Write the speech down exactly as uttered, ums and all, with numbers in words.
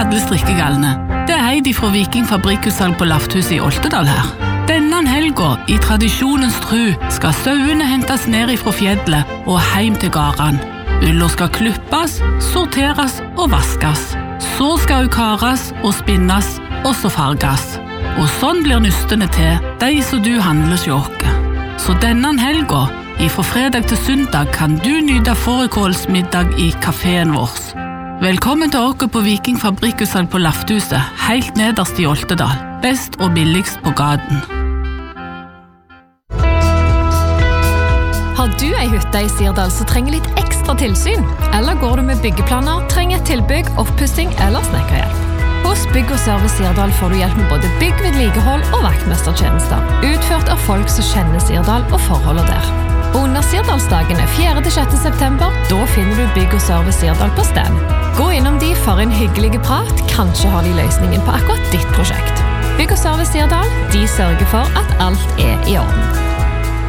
alle strikkegalne. Det er Heidi fra Viking Fabrikkutsalg på Lafthuset i Oltedal her. Denne helga, i tradisjonens tru, skal sauene hentes ned fra fjellet og heim til gårdene. Ulla skal klippes, sorteres og vaskes. Så skal hun kares og spinnes, og så farges. Og sånn blir nystene til, de som du handler hos oss. Så denne helga, fra fredag til søndag, kan du nyte fårikålsmiddag i kaféen vår. Velkommen til oss på Viking Fabrikkutsalg på Lafthuset, helt nederst i Oltedal. Best og billigst på gaten. Har du ei hytte i Sirdal som trenger litt ekstra tilsyn? Eller går du med byggeplaner, trenger et tilbygg, oppussing eller snekkerhjelp? Hos Bygg og Service Sirdal får du hjelp med både bygg, vedlikehold og vaktmestertjenester, utført av folk som kjenner Sirdal og forholdet der. Og under Sirdalsdagene fjerde til sjette september, da finner du Bygg og Service Sirdal på stand. Gå innom de for en hyggelig prat, kanskje har de løsningen på akkurat ditt prosjekt. Bygg og Service Sirdal, de sørger for at alt er i orden.